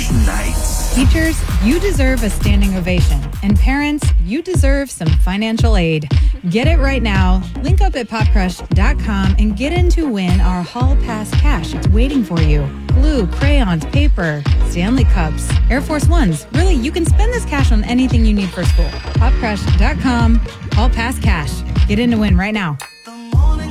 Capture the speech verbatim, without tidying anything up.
Crush Nights. Teachers, you deserve a standing ovation. And parents, you deserve some financial aid. Get it right now. Link up at pop crush dot com and get in to win our Hall Pass cash. It's waiting for you. Glue, crayons, paper, Stanley Cups, Air Force Ones. Really, you can spend this cash on anything you need for school. pop crush dot com, Hall Pass cash. Get in to win right now.